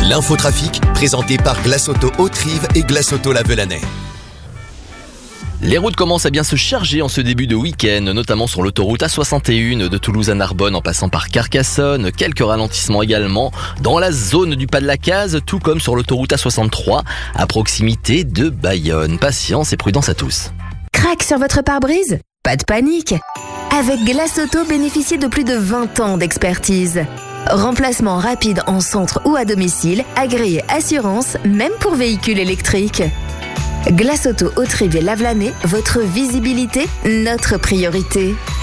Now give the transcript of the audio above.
L'infotrafic, présenté par Glace Auto Haute-Rive et Glace Auto La Velanais. Les routes commencent à bien se charger en ce début de week-end, notamment sur l'autoroute A61 de Toulouse à Narbonne en passant par Carcassonne. Quelques ralentissements également dans la zone du Pas de la Case, tout comme sur l'autoroute A63 à proximité de Bayonne. Patience et prudence à tous. Crac sur votre pare-brise ? Pas de panique. Avec Glace Auto, bénéficiez de plus de 20 ans d'expertise. Remplacement rapide en centre ou à domicile, agréé assurance, même pour véhicules électriques. Glace Auto Haute-Rive et La Velanais, votre visibilité, notre priorité.